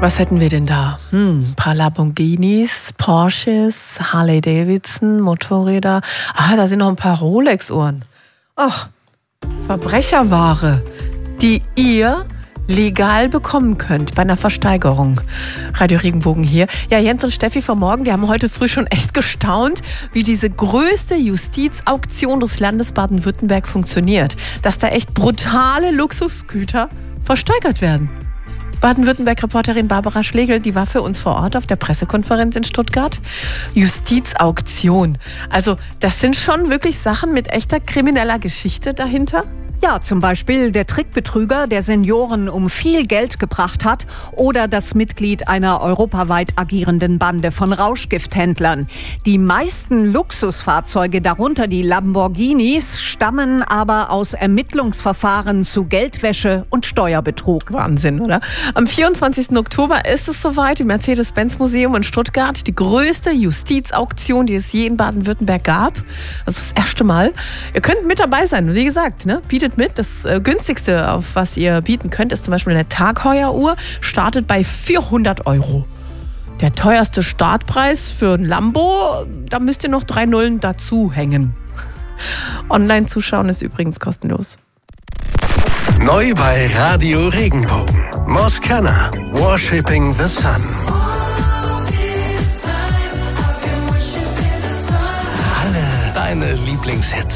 Was hätten wir denn da? Ein paar Lamborghinis, Porsches, Harley Davidson, Motorräder. Da sind noch ein paar Rolex-Uhren. Ach, Verbrecherware, die ihr legal bekommen könnt bei einer Versteigerung. Radio Regenbogen hier. Ja, Jens und Steffi vom Morgen, die haben heute früh schon echt gestaunt, wie diese größte Justizauktion des Landes Baden-Württemberg funktioniert. Dass da echt brutale Luxusgüter versteigert werden. Baden-Württemberg-Reporterin Barbara Schlegel, die war für uns vor Ort auf der Pressekonferenz in Stuttgart. Justizauktion. Also das sind schon wirklich Sachen mit echter krimineller Geschichte dahinter? Ja, zum Beispiel der Trickbetrüger, der Senioren um viel Geld gebracht hat, oder das Mitglied einer europaweit agierenden Bande von Rauschgifthändlern. Die meisten Luxusfahrzeuge, darunter die Lamborghinis, stammen aber aus Ermittlungsverfahren zu Geldwäsche und Steuerbetrug. Wahnsinn, oder? Am 24. Oktober ist es soweit im Mercedes-Benz-Museum in Stuttgart. Die größte Justizauktion, die es je in Baden-Württemberg gab. Also das erste Mal. Ihr könnt mit dabei sein. Wie gesagt, bietet mit. Das günstigste, auf was ihr bieten könnt, ist zum Beispiel eine Tagheueruhr. Startet bei 400 €. Der teuerste Startpreis für ein Lambo, da müsst ihr noch 3 Nullen dazu hängen. Online zuschauen ist übrigens kostenlos. Neu bei Radio Regenbogen. Moskana, Worshipping the Sun. Alle deine Lieblingshits.